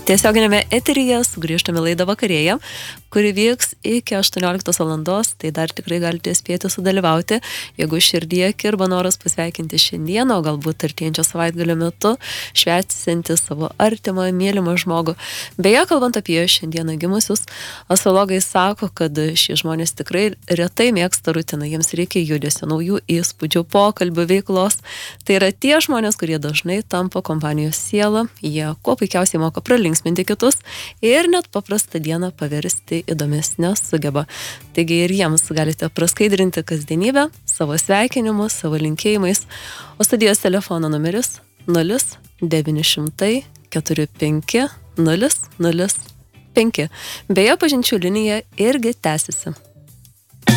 Tiesioginėme eteryje sugrįžtame laidą vakarėje, kuri vyks iki 18 valandos, tai dar tikrai galite spėti sudalyvauti, jeigu širdyje kirba noras pasveikinti šiandieną, o galbūt artėjančio savaitgalio metu švęsinti savo artimą, mylimą žmogų. Beje, kalbant apie šiandieną gimusius, astrologai sako, kad šie žmonės tikrai retai mėgsta rutiną, jiems reikia judesio, naujų įspūdžių, pokalbių, veiklos. Tai yra tie žmonės, kurie dažnai tampa kompanijos siela, jie kuo puikiausiai moka pralinksminti kitus ir net paprastą dieną paversti įdomesnę sugeba. Taigi ir jiems galite praskaidrinti kasdienybę savo sveikinimus, savo linkėjimais. O studijos telefono numeris 0900 45 005. Beje, pažinčių linija irgi tęsiasi.